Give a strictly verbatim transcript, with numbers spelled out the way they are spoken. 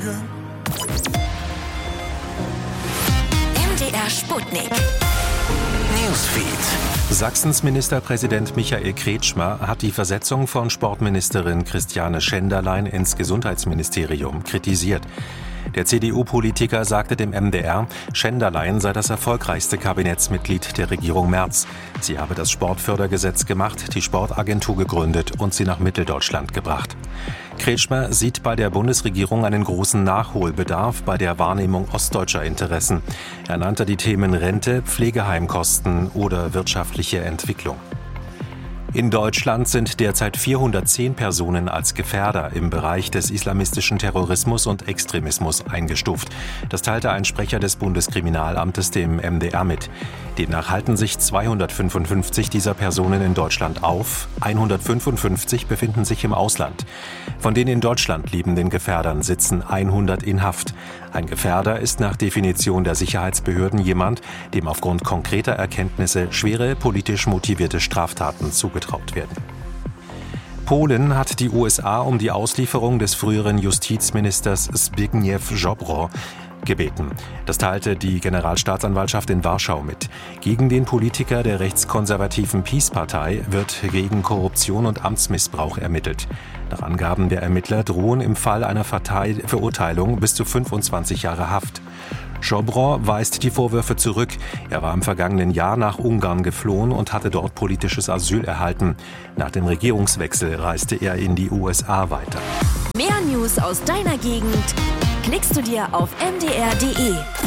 M D R Sputnik. Newsfeed. Sachsens Ministerpräsident Michael Kretschmer hat die Versetzung von Sportministerin Christiane Schenderlein ins Gesundheitsministerium kritisiert. Der C D U-Politiker sagte dem M D R, Schenderlein sei das erfolgreichste Kabinettsmitglied der Regierung Merz. Sie habe das Sportfördergesetz gemacht, die Sportagentur gegründet und sie nach Mitteldeutschland gebracht. Kretschmer sieht bei der Bundesregierung einen großen Nachholbedarf bei der Wahrnehmung ostdeutscher Interessen. Er nannte die Themen Rente, Pflegeheimkosten oder wirtschaftliche Entwicklung. In Deutschland sind derzeit vierhundertzehn Personen als Gefährder im Bereich des islamistischen Terrorismus und Extremismus eingestuft. Das teilte ein Sprecher des Bundeskriminalamtes dem M D R mit. Demnach halten sich zweihundertfünfundfünfzig dieser Personen in Deutschland auf, hundertfünfundfünfzig befinden sich im Ausland. Von den in Deutschland lebenden Gefährdern sitzen hundert in Haft. Ein Gefährder ist nach Definition der Sicherheitsbehörden jemand, dem aufgrund konkreter Erkenntnisse schwere politisch motivierte Straftaten zugetraut werden. Polen hat die U S A um die Auslieferung des früheren Justizministers Zbigniew Ziobro gebeten. Das teilte die Generalstaatsanwaltschaft in Warschau mit. Gegen den Politiker der rechtskonservativen PiS-Partei wird wegen Korruption und Amtsmissbrauch ermittelt. Nach Angaben der Ermittler drohen im Fall einer Verteil- Verurteilung bis zu fünfundzwanzig Jahre Haft. Ziobro weist die Vorwürfe zurück. Er war im vergangenen Jahr nach Ungarn geflohen und hatte dort politisches Asyl erhalten. Nach dem Regierungswechsel reiste er in die U S A weiter. Mehr News aus deiner Gegend klickst du dir auf m d r punkt d e.